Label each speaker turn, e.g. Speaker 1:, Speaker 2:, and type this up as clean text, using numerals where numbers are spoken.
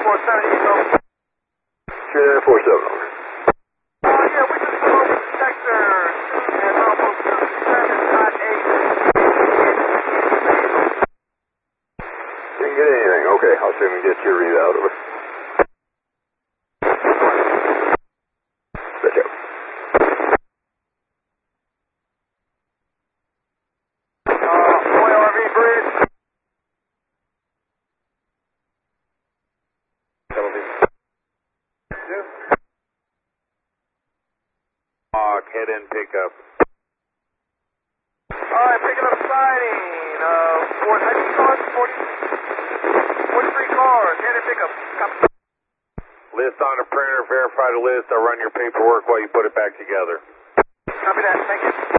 Speaker 1: Share 47 over.
Speaker 2: Yeah, we just come up with sector and almost 7.8.
Speaker 1: Didn't get anything. Okay, I'll see if we can get your readout over. Stretch out.
Speaker 2: OLRV bridge.
Speaker 3: Head in pickup.
Speaker 2: Alright, picking up sighting. 43 cars, head in pickup. Copy.
Speaker 3: List on the printer, verify the list. I'll run your paperwork while you put it back together.
Speaker 2: Copy that, thank you.